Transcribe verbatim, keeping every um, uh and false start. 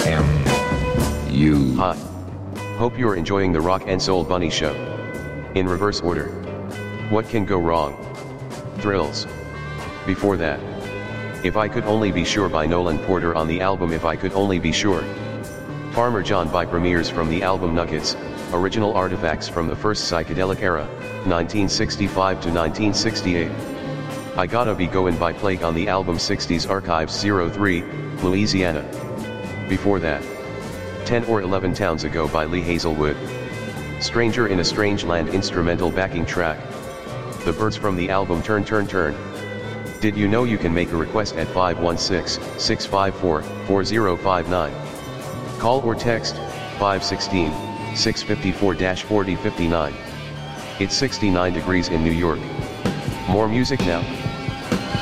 M U. Hi. Hope you're enjoying the Rock and Soul Bunny Show. In reverse order. What can go wrong? Thrills. Before that. If I Could Only Be Sure by Nolan Porter on the album If I Could Only Be Sure. Farmer John by Premieres from the album Nuggets, original artifacts from the first psychedelic era, nineteen sixty-five to nineteen sixty-eight. I Gotta Be Goin' by Plague on the album sixties Archives oh three, Louisiana. Before that. ten or eleven Towns Ago by Lee Hazelwood. Stranger in a Strange Land instrumental backing track. The Birds from the album Turn Turn Turn. Did you know you can make a request at five one six, six five four, four zero five nine? Call or text, five one six, six five four, four zero five nine. It's sixty-nine degrees in New York. More music now.